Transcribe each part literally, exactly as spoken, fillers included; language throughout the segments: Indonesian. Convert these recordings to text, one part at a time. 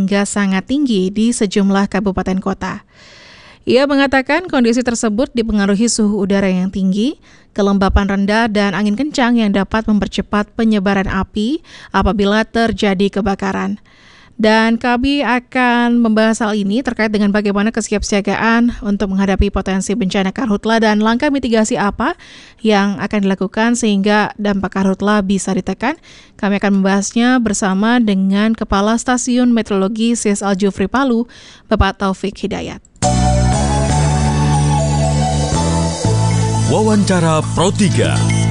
hingga sangat tinggi di sejumlah kabupaten kota. Ia mengatakan kondisi tersebut dipengaruhi suhu udara yang tinggi, kelembapan rendah, dan angin kencang yang dapat mempercepat penyebaran api apabila terjadi kebakaran. Dan kami akan membahas hal ini terkait dengan bagaimana kesiapsiagaan untuk menghadapi potensi bencana karhutla dan langkah mitigasi apa yang akan dilakukan sehingga dampak karhutla bisa ditekan. Kami akan membahasnya bersama dengan Kepala Stasiun Meteorologi S I S Al-Jufri Palu, Bapak Taufik Hidayat. Wawancara Pro tiga.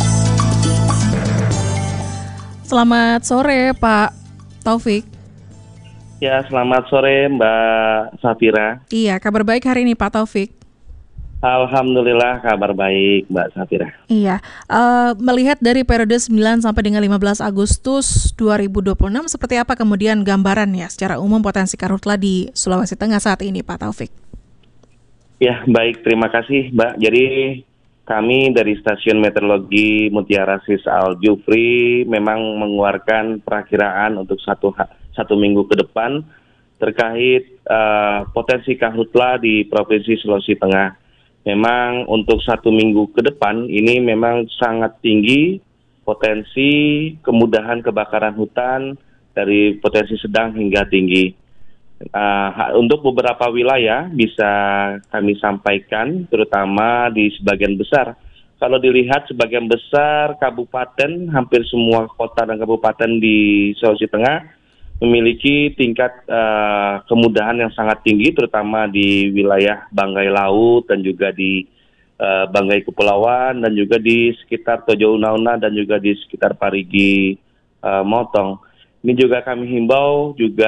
Selamat sore Pak Taufik. Ya, selamat sore Mbak Safira. Iya, kabar baik hari ini Pak Taufik. Alhamdulillah kabar baik Mbak Safira. Iya, uh, melihat dari periode sembilan sampai dengan lima belas Agustus dua ribu dua puluh enam, seperti apa kemudian gambarannya secara umum potensi karhutla di Sulawesi Tengah saat ini Pak Taufik? Ya, baik, terima kasih Mbak. Jadi kami dari Stasiun Meteorologi Mutiara S I S Al-Jufri memang mengeluarkan perakiraan untuk satu satu minggu ke depan terkait uh, potensi karhutla di Provinsi Sulawesi Tengah. Memang untuk satu minggu ke depan ini memang sangat tinggi potensi kemudahan kebakaran hutan dari potensi sedang hingga tinggi. Uh, untuk beberapa wilayah bisa kami sampaikan, terutama di sebagian besar. Kalau dilihat sebagian besar kabupaten, hampir semua kota dan kabupaten di Sulawesi Tengah memiliki tingkat uh, kemudahan yang sangat tinggi, terutama di wilayah Banggai Laut dan juga di uh, Banggai Kepulauan dan juga di sekitar Tojo Una-Una dan juga di sekitar Parigi uh, Motong. Ini juga kami himbau juga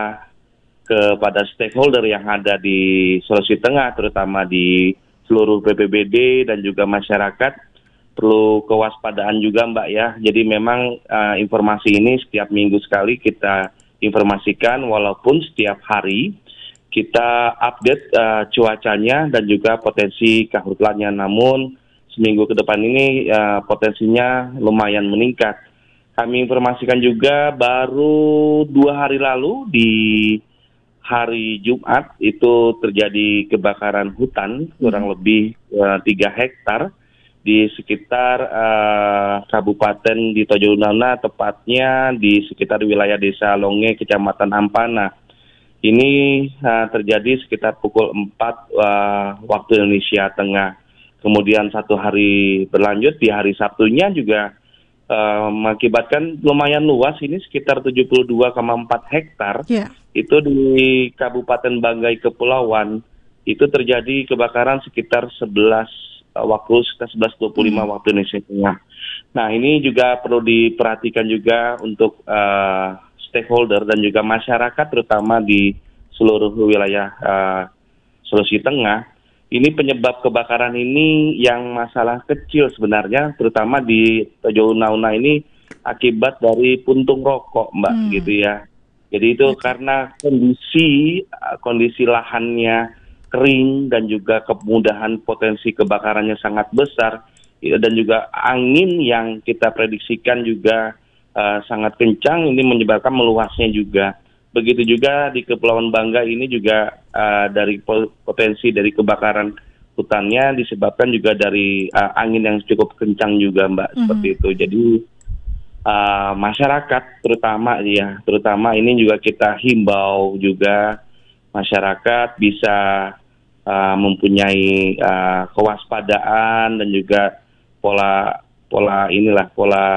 kepada stakeholder yang ada di Sulawesi Tengah, terutama di seluruh B P B D dan juga masyarakat, perlu kewaspadaan juga Mbak ya. Jadi memang uh, informasi ini setiap minggu sekali kita informasikan, walaupun setiap hari kita update uh, cuacanya dan juga potensi karhutlanya. Namun seminggu ke depan ini uh, potensinya lumayan meningkat. Kami informasikan juga baru dua hari lalu di hari Jumat itu terjadi kebakaran hutan kurang lebih uh, tiga hektar di sekitar uh, Kabupaten di Tojo Una-Una, tepatnya di sekitar wilayah Desa Longe, Kecamatan Ampana. Ini uh, terjadi sekitar pukul empat uh, waktu Indonesia Tengah. Kemudian satu hari berlanjut di hari Sabtunya juga uh, mengakibatkan lumayan luas, ini sekitar tujuh puluh dua koma empat hektar. Yeah. Itu di Kabupaten Banggai Kepulauan. Itu terjadi kebakaran sekitar sebelas waktu sekitar sebelas dua puluh lima hmm. waktu Indonesia Tengah. Nah, ini juga perlu diperhatikan juga untuk uh, stakeholder dan juga masyarakat, terutama di seluruh wilayah uh, Sulawesi Tengah. Ini penyebab kebakaran ini yang masalah kecil sebenarnya, terutama di Tojo Una-Una ini akibat dari puntung rokok, Mbak, hmm. gitu ya. Jadi itu okay. karena kondisi uh, kondisi lahannya kering dan juga kemudahan potensi kebakarannya sangat besar, dan juga angin yang kita prediksikan juga uh, sangat kencang, ini menyebabkan meluasnya juga. Begitu juga di Kepulauan Bangga ini juga uh, dari potensi dari kebakaran hutannya disebabkan juga dari uh, angin yang cukup kencang juga Mbak, mm-hmm. seperti itu. Jadi uh, masyarakat terutama ya, terutama ini juga kita himbau juga masyarakat bisa Uh, mempunyai uh, kewaspadaan dan juga pola pola inilah pola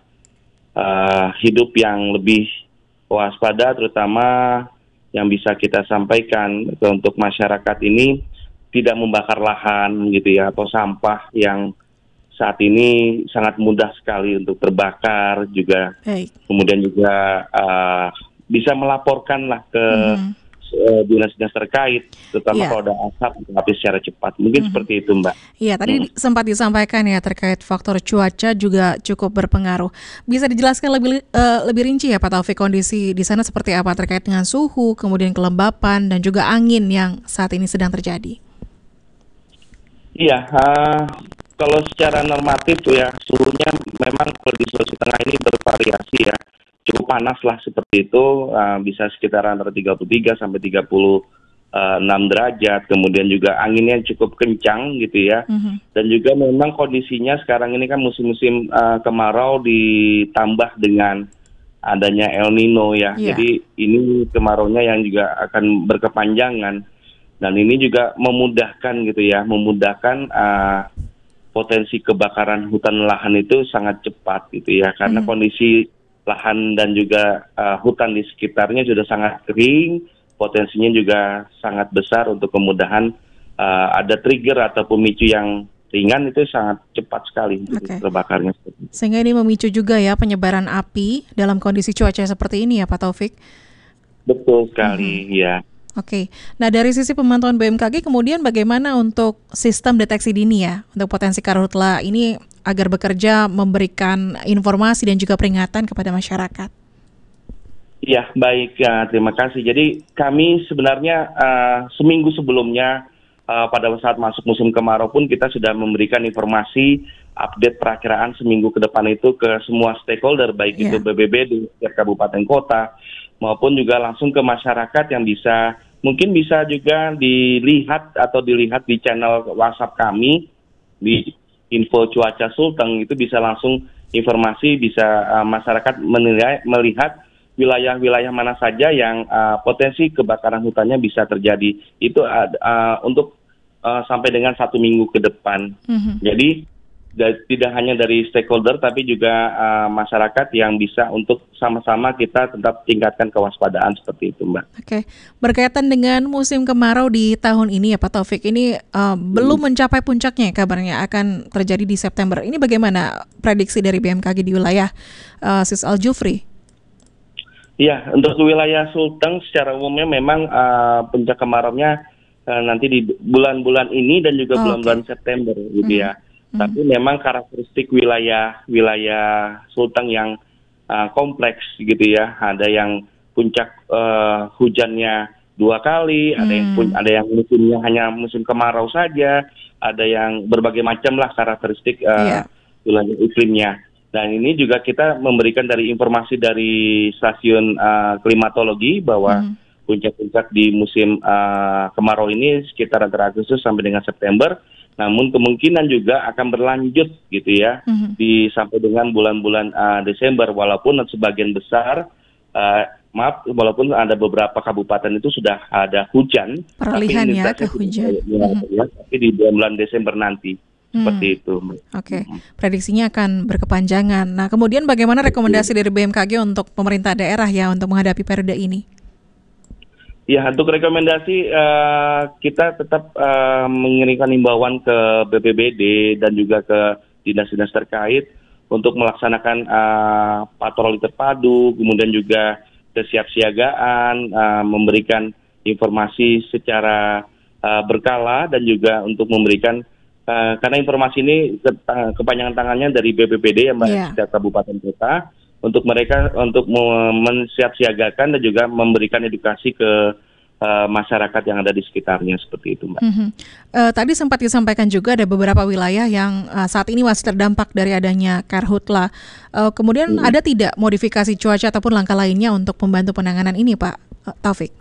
uh, hidup yang lebih waspada, terutama yang bisa kita sampaikan untuk masyarakat ini tidak membakar lahan gitu ya, atau sampah yang saat ini sangat mudah sekali untuk terbakar juga. Hey. Kemudian juga uh, bisa melaporkan lah ke mm-hmm. dinas-dinas terkait, terutama yeah. kalau ada asap tapi secara cepat. Mungkin mm-hmm. seperti itu Mbak. Iya, yeah, tadi mm. sempat disampaikan ya terkait faktor cuaca juga cukup berpengaruh. Bisa dijelaskan lebih uh, lebih rinci ya Pak Taufik, kondisi di sana seperti apa terkait dengan suhu, kemudian kelembapan dan juga angin yang saat ini sedang terjadi? Iya, uh, kalau secara normatif tuh ya suhunya memang kalau di Sulawesi Tengah ini bervariasi ya. cukup panas lah seperti itu, uh, bisa sekitar antara tiga puluh tiga sampai tiga puluh enam derajat, kemudian juga anginnya cukup kencang gitu ya. Mhm. Dan juga memang kondisinya sekarang ini kan musim-musim uh, kemarau ditambah dengan adanya El Nino ya. Iya. Jadi ini kemaraunya yang juga akan berkepanjangan. Dan ini juga memudahkan gitu ya, memudahkan uh, potensi kebakaran hutan lahan itu sangat cepat gitu ya. Karena Mhm. kondisi lahan dan juga uh, hutan di sekitarnya sudah sangat kering, potensinya juga sangat besar untuk kemudahan uh, ada trigger atau pemicu yang ringan itu sangat cepat sekali gitu, Oke. terbakarnya. Sehingga ini memicu juga ya penyebaran api dalam kondisi cuaca seperti ini ya Pak Taufik. Betul sekali, ya. Oke, nah dari sisi pemantauan B M K G kemudian bagaimana untuk sistem deteksi dini ya untuk potensi karhutla ini agar bekerja memberikan informasi dan juga peringatan kepada masyarakat? Ya, baik, ya, terima kasih. Jadi kami sebenarnya uh, seminggu sebelumnya uh, pada saat masuk musim kemarau pun kita sudah memberikan informasi update perakiraan seminggu ke depan itu ke semua stakeholder, baik Yeah. itu B B B D, setiap kabupaten kota, maupun juga langsung ke masyarakat yang bisa, mungkin bisa juga dilihat atau dilihat di channel WhatsApp kami, di info cuaca Sulteng, itu bisa langsung informasi, bisa uh, masyarakat menilai, melihat wilayah-wilayah mana saja yang uh, potensi kebakaran hutannya bisa terjadi. Itu uh, uh, untuk uh, sampai dengan satu minggu ke depan. Mhm. Jadi da- tidak hanya dari stakeholder, tapi juga uh, masyarakat yang bisa untuk sama-sama kita tetap tingkatkan kewaspadaan seperti itu, Mbak. Oke, berkaitan dengan musim kemarau di tahun ini ya Pak Taufik, ini uh, belum mencapai puncaknya ya kabarnya akan terjadi di September. Ini bagaimana prediksi dari B M K G di wilayah uh, Sis Al Jufri? Iya, untuk wilayah Sulteng secara umumnya memang uh, puncak kemaraunya uh, nanti di bulan-bulan ini dan juga Oh, bulan-bulan oke. September gitu Mhm. ya. Tapi memang karakteristik wilayah wilayah Sulteng yang uh, kompleks gitu ya. Ada yang puncak uh, hujannya dua kali, ada yang pun, Hmm. ada yang musimnya hanya musim kemarau saja, ada yang berbagai macam lah karakteristik uh, Iya. wilayah iklimnya. Dan ini juga kita memberikan dari informasi dari stasiun uh, klimatologi bahwa Mhm. puncak-puncak di musim uh, kemarau ini sekitar antara Agustus sampai dengan September. Namun kemungkinan juga akan berlanjut gitu ya Mhm. di sampai dengan bulan-bulan uh, Desember, walaupun sebagian besar uh, maaf walaupun ada beberapa kabupaten itu sudah ada hujan, Peralihan tapi ya ke intensitasnya hujan. tidak ya, Mhm. ya, tapi di bulan Desember nanti seperti Hmm. itu. Oke, Mhm. prediksinya akan berkepanjangan. Nah, kemudian bagaimana rekomendasi dari B M K G untuk pemerintah daerah ya untuk menghadapi periode ini? Ya, untuk rekomendasi uh, kita tetap uh, mengirimkan himbauan ke B P B D dan juga ke dinas-dinas terkait untuk melaksanakan uh, patroli terpadu, kemudian juga kesiapsiagaan, uh, memberikan informasi secara uh, berkala dan juga untuk memberikan uh, karena informasi ini ke- uh, kepanjangan tangannya dari B P B D ya Mbak, Iya. setiap kabupaten kota, untuk mereka untuk me- mensiapsiagakan dan juga memberikan edukasi ke uh, masyarakat yang ada di sekitarnya seperti itu, Mbak. Mhm. Eh, tadi sempat disampaikan juga ada beberapa wilayah yang eh, saat ini masih terdampak dari adanya karhutla. Eh, kemudian Mhm. ada tidak modifikasi cuaca ataupun langkah lainnya untuk membantu penanganan ini, Pak eh, Taufik?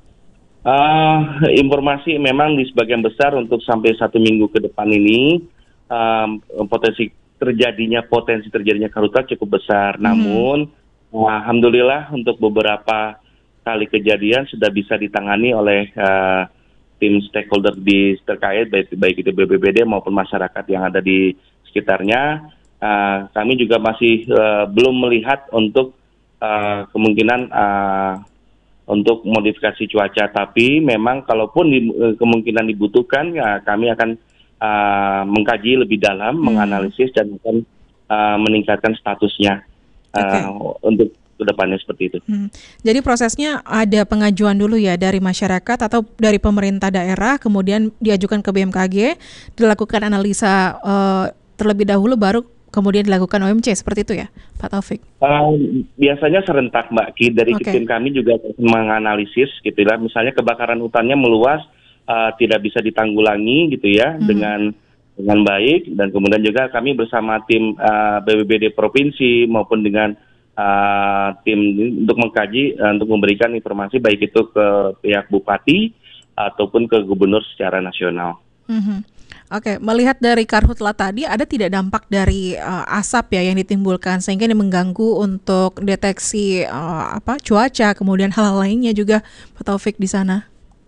Uh, informasi memang di sebagian besar untuk sampai satu minggu ke depan ini um, potensi terjadinya potensi terjadinya karhutla cukup besar. Mhm. Namun alhamdulillah untuk beberapa kali kejadian sudah bisa ditangani oleh uh, tim stakeholder di terkait baik, baik itu B P B D maupun masyarakat yang ada di sekitarnya. Uh, kami juga masih uh, belum melihat untuk uh, kemungkinan uh, untuk modifikasi cuaca, tapi memang kalaupun di, eh, kemungkinan dibutuhkan, ya kami akan uh, mengkaji lebih dalam, Hmm. menganalisis dan akan uh, meningkatkan statusnya uh, untuk kedepannya seperti itu. Hmm. Jadi prosesnya ada pengajuan dulu ya dari masyarakat atau dari pemerintah daerah, kemudian diajukan ke B M K G, dilakukan analisa eh, terlebih dahulu, baru kemudian dilakukan O M C, seperti itu ya, Pak Taufik? Uh, biasanya serentak, Mbak Ki. Dari Oke. tim kami juga menganalisis, gitu ya. Misalnya kebakaran hutannya meluas, uh, tidak bisa ditanggulangi, gitu ya, Mhm. dengan dengan baik. Dan kemudian juga kami bersama tim uh, B P B D provinsi maupun dengan uh, tim untuk mengkaji, uh, untuk memberikan informasi baik itu ke pihak bupati ataupun ke gubernur secara nasional. Mm-hmm. Oke, melihat dari karhutla tadi, ada tidak dampak dari uh, asap ya yang ditimbulkan sehingga ini mengganggu untuk deteksi uh, apa cuaca, kemudian hal lainnya juga, Pak Taufik di sana?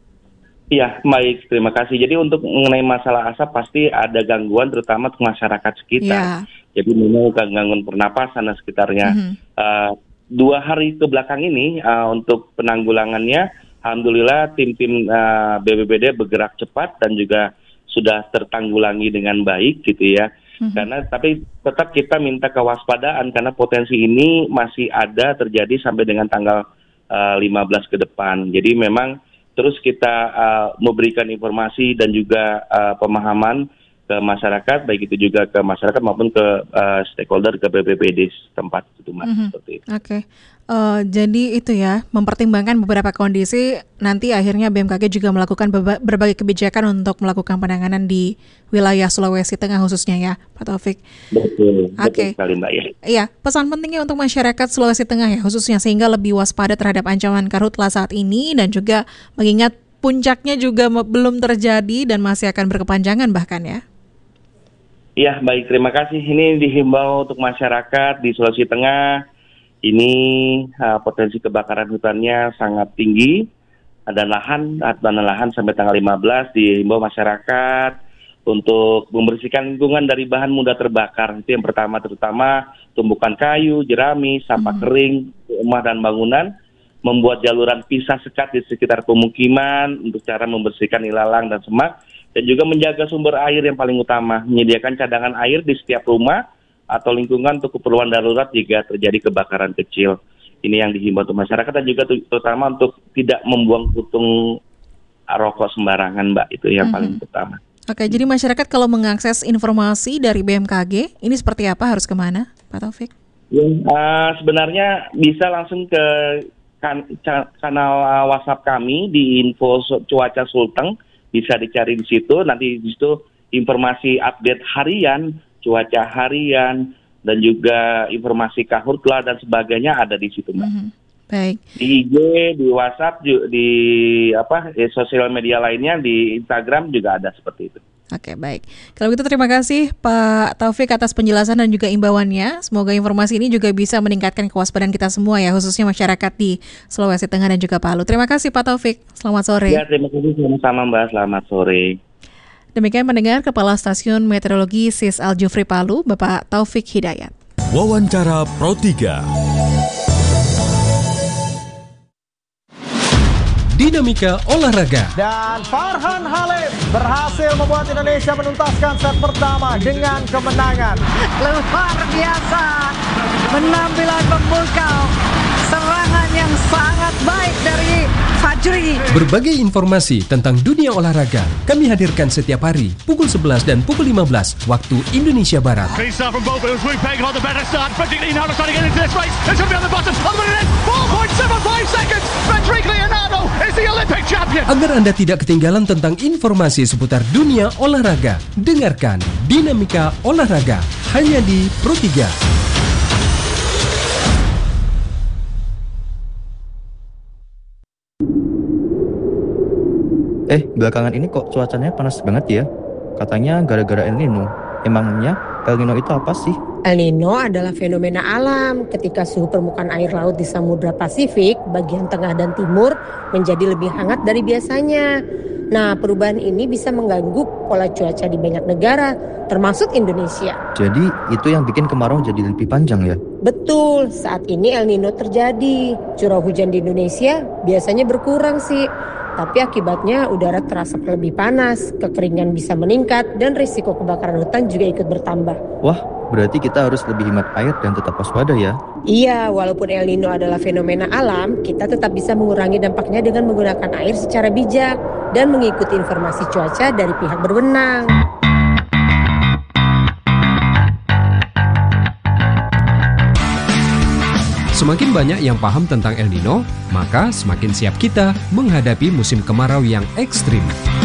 Iya, baik, terima kasih. Jadi untuk mengenai masalah asap pasti ada gangguan terutama untuk masyarakat sekitar. Yeah. Jadi memang gangguan pernapasan dan sekitarnya. Mm-hmm. Uh, dua hari ke belakang ini uh, untuk penanggulangannya, alhamdulillah tim-tim uh, B B B D bergerak cepat dan juga sudah tertanggulangi dengan baik gitu ya. Mm-hmm. Karena tapi tetap kita minta kewaspadaan karena potensi ini masih ada terjadi sampai dengan tanggal uh, lima belas ke depan. Jadi memang terus kita uh, memberikan informasi dan juga uh, pemahaman ke masyarakat, baik itu juga ke masyarakat maupun ke uh, stakeholder, ke B P B D setempat itu, Mas. Mm-hmm. Seperti itu. Oke, okay. uh, jadi itu ya, mempertimbangkan beberapa kondisi, nanti akhirnya B M K G juga melakukan beba- berbagai kebijakan untuk melakukan penanganan di wilayah Sulawesi Tengah khususnya ya, Pak Taufik. Betul, okay. betul sekali Mbak ya. Iya, pesan pentingnya untuk masyarakat Sulawesi Tengah ya khususnya sehingga lebih waspada terhadap ancaman karhutla saat ini dan juga mengingat puncaknya juga belum terjadi dan masih akan berkepanjangan bahkan ya. Iya, baik, terima kasih. Ini dihimbau untuk masyarakat di Sulawesi Tengah. Ini uh, potensi kebakaran hutannya sangat tinggi. Ada lahan, ada lahan sampai tanggal lima belas dihimbau masyarakat untuk membersihkan lingkungan dari bahan mudah terbakar. Itu yang pertama, terutama tumbukan kayu, jerami, sampah hmm. kering, rumah dan bangunan. Membuat jaluran pisah sekat di sekitar pemukiman untuk cara membersihkan ilalang dan semak. Dan juga menjaga sumber air yang paling utama, menyediakan cadangan air di setiap rumah atau lingkungan untuk keperluan darurat jika terjadi kebakaran kecil. Ini yang dihimbau untuk masyarakat dan juga terutama untuk tidak membuang putung rokok sembarangan, Mbak. Itu yang mm-hmm. paling utama. Oke, jadi masyarakat kalau mengakses informasi dari B M K G, ini seperti apa, harus kemana, Pak Taufik? Ya, uh, sebenarnya bisa langsung ke kan, ca- kanal uh, WhatsApp kami di info cuaca Sulteng. Bisa dicari di situ, nanti di situ informasi update harian, cuaca harian, dan juga informasi karhutla dan sebagainya ada di situ, Mbak. Mm-hmm. Baik. Di I G, di WhatsApp, di apa, di sosial media lainnya, di Instagram juga ada seperti itu. Oke, baik. Kalau begitu terima kasih Pak Taufik atas penjelasan dan juga imbauannya. Semoga informasi ini juga bisa meningkatkan kewaspadaan kita semua ya, khususnya masyarakat di Sulawesi Tengah dan juga Palu. Terima kasih Pak Taufik. Selamat sore. Ya, terima kasih sama-sama Mbak. Selamat sore. Demikian mendengar Kepala Stasiun Meteorologi S I S Al-Jufri Palu, Bapak Taufik Hidayat. Wawancara Pro tiga. Dinamika olahraga. Dan Farhan Halim berhasil membuat Indonesia menuntaskan set pertama dengan kemenangan. Luar biasa, penampilan memukau, serangan yang sangat baik dari Fajri. Berbagai informasi tentang dunia olahraga kami hadirkan setiap hari pukul sebelas dan pukul lima belas waktu Indonesia Barat. Agar Anda tidak ketinggalan tentang informasi seputar dunia olahraga, dengarkan Dinamika Olahraga hanya di Pro tiga. Eh, belakangan ini kok cuacanya panas banget ya? Katanya gara-gara El Nino. Emangnya El Nino itu apa sih? El Nino adalah fenomena alam ketika suhu permukaan air laut di Samudra Pasifik bagian tengah dan timur menjadi lebih hangat dari biasanya. Nah, perubahan ini bisa mengganggu pola cuaca di banyak negara, termasuk Indonesia. Jadi, itu yang bikin kemarau jadi lebih panjang ya? Betul, saat ini El Nino terjadi. Curah hujan di Indonesia biasanya berkurang sih. Tapi akibatnya udara terasa lebih panas, kekeringan bisa meningkat, dan risiko kebakaran hutan juga ikut bertambah. Wah, berarti kita harus lebih hemat air dan tetap waspada ya? Iya, walaupun El Nino adalah fenomena alam, kita tetap bisa mengurangi dampaknya dengan menggunakan air secara bijak dan mengikuti informasi cuaca dari pihak berwenang. Semakin banyak yang paham tentang El Nino, maka semakin siap kita menghadapi musim kemarau yang ekstrim.